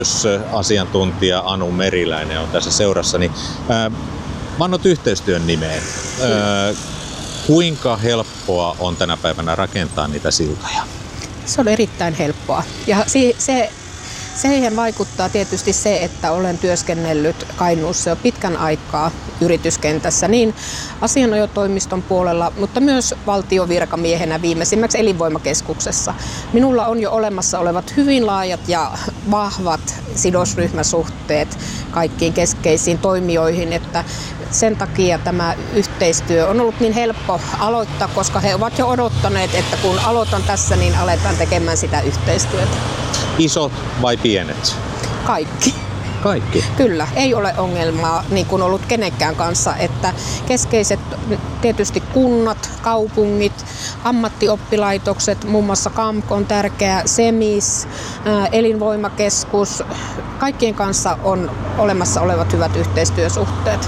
asiantuntija Anu Meriläinen on tässä seurassani. Vannot yhteistyön nimeen. Kuinka helppoa on tänä päivänä rakentaa niitä siltoja? Se on erittäin helppoa. Ja siihen vaikuttaa tietysti se, että olen työskennellyt Kainuussa jo pitkän aikaa yrityskentässä niin asianajotoimiston puolella, mutta myös valtiovirkamiehenä viimeisimmäksi elinvoimakeskuksessa. Minulla on jo olemassa olevat hyvin laajat ja vahvat sidosryhmäsuhteet kaikkiin keskeisiin toimijoihin, että sen takia tämä yhteistyö on ollut niin helppo aloittaa, koska he ovat jo odottaneet, että kun aloitan tässä, niin aletaan tekemään sitä yhteistyötä. Isot vai pienet? Kaikki. Kaikki? Kyllä, ei ole ongelmaa niin kuin ollut kenenkään kanssa, että keskeiset tietysti kunnat, kaupungit, ammattioppilaitokset, muun muassa KAMK on tärkeä, SEMIS, elinvoimakeskus, kaikkien kanssa on olemassa olevat hyvät yhteistyösuhteet.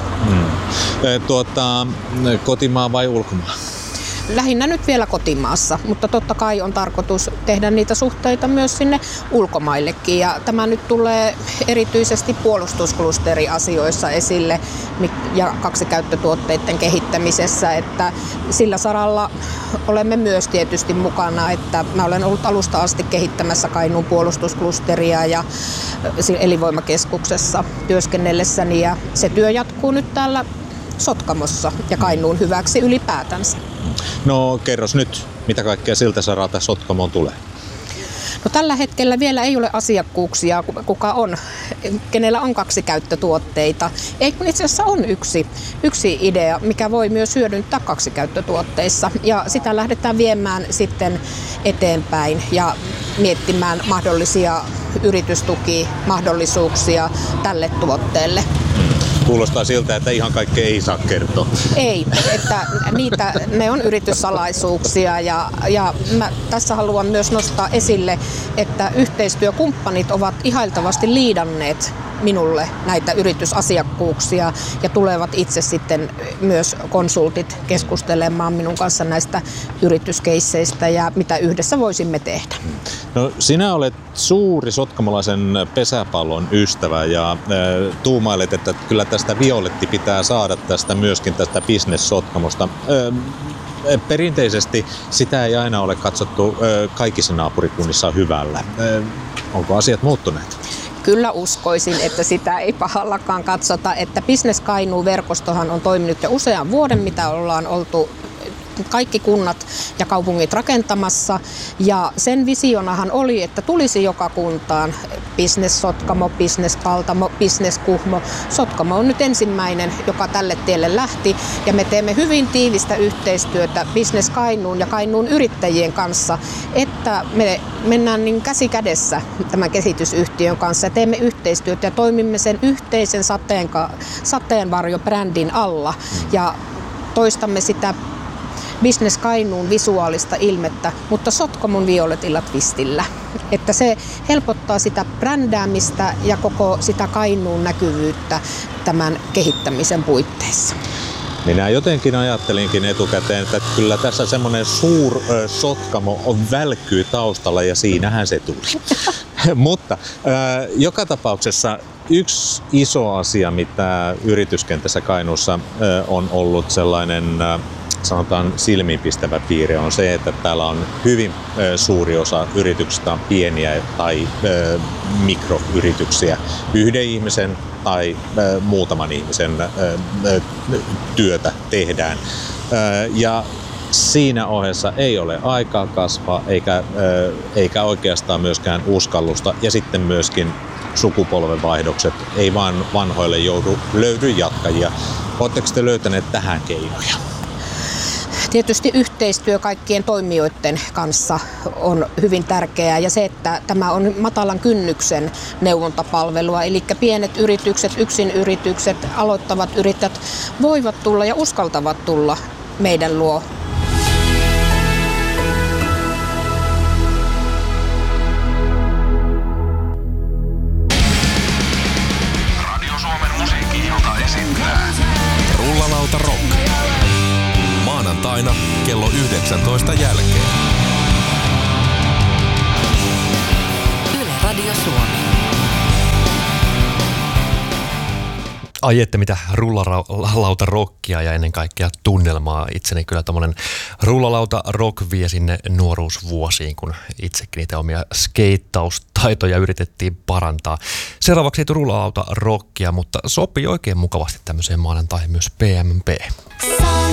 Kotimaa vai ulkomaa? Lähinnä nyt vielä kotimaassa, mutta totta kai on tarkoitus tehdä niitä suhteita myös sinne ulkomaillekin. Ja tämä nyt tulee erityisesti puolustusklusteriasioissa esille ja kaksikäyttötuotteiden kehittämisessä, että sillä saralla olemme myös tietysti mukana, että mä olen ollut alusta asti kehittämässä Kainuun puolustusklusteria ja elinvoimakeskuksessa työskennellessäni ja se työ jatkuu nyt täällä Sotkamossa ja Kainuun hyväksi ylipäätänsä. No kerros nyt, mitä kaikkea siltä saralta Sotkamoon tulee? No, tällä hetkellä vielä ei ole asiakkuuksia, kenellä on kaksikäyttötuotteita. Ei kun itse asiassa on yksi idea, mikä voi myös hyödyntää kaksikäyttötuotteissa. Ja sitä lähdetään viemään sitten eteenpäin ja miettimään mahdollisia yritystukimahdollisuuksia tälle tuotteelle. Kuulostaa siltä, että ihan kaikkea ei saa kertoa. Ei, että ne on yrityssalaisuuksia ja mä tässä haluan myös nostaa esille, että yhteistyökumppanit ovat ihailtavasti liidanneet minulle näitä yritysasiakkuuksia ja tulevat itse sitten myös konsultit keskustelemaan minun kanssa näistä yrityskeisseistä ja mitä yhdessä voisimme tehdä. No, sinä olet suuri sotkamolaisen pesäpallon ystävä ja tuumailet, että kyllä tästä violetti pitää saada myöskin tästä Business Sotkamosta. Perinteisesti sitä ei aina ole katsottu kaikissa naapurikunnissa hyvällä. Onko asiat muuttuneet? Kyllä uskoisin, että sitä ei pahallakaan katsota, että Business Kainuu-verkostohan on toiminut jo usean vuoden, mitä ollaan oltu kaikki kunnat ja kaupungit rakentamassa ja sen visionahan oli, että tulisi joka kuntaan Business Sotkamo, Business Paltamo, Business Kuhmo. Sotkamo on nyt ensimmäinen, joka tälle tielle lähti ja me teemme hyvin tiivistä yhteistyötä Business Kainuun ja Kainuun yrittäjien kanssa, että me mennään niin käsi kädessä tämän kehitysyhtiön kanssa ja teemme yhteistyötä ja toimimme sen yhteisen sateenvarjobrändin alla ja toistamme sitä Business Kainuun visuaalista ilmettä, mutta Sotkamon violetilla twistillä. Että se helpottaa sitä brändäämistä ja koko sitä Kainuun näkyvyyttä tämän kehittämisen puitteissa. Minä jotenkin ajattelinkin etukäteen, että kyllä tässä semmoinen suur Sotkamo on välkkyy taustalla ja siinähän se tuli. Mutta joka tapauksessa yksi iso asia, mitä yrityskentässä Kainuussa on ollut sellainen sanotaan silmiinpistävä piirre on se, että täällä on hyvin suuri osa yrityksistä on pieniä tai mikroyrityksiä. Yhden ihmisen tai muutaman ihmisen työtä tehdään. Ja siinä ohessa ei ole aikaa kasvaa eikä oikeastaan myöskään uskallusta ja sitten myöskin sukupolvenvaihdokset. Ei vaan vanhoille löydy jatkajia. Oletteko te löytäneet tähän keinoja? Tietysti yhteistyö kaikkien toimijoiden kanssa on hyvin tärkeää ja se, että tämä on matalan kynnyksen neuvontapalvelua, eli pienet yritykset, yksinyritykset, aloittavat yrittäjät voivat tulla ja uskaltavat tulla meidän luo. Radio Suomen musiikkiilta esittää Rullalauta Rock. Maanantaina kello 19 jälkeen. Yle Radio Suomi. Ai että mitä rullalauta rockia ja ennen kaikkea tunnelmaa. Itseni kyllä tommonen rullalauta rock vie sinne nuoruusvuosiin, kun itsekin niitä omia skeittaustaitoja yritettiin parantaa. Seuraavaksi ei tule rullalauta rockia, mutta sopii oikein mukavasti tämmöiseen maanantaihin myös PMP.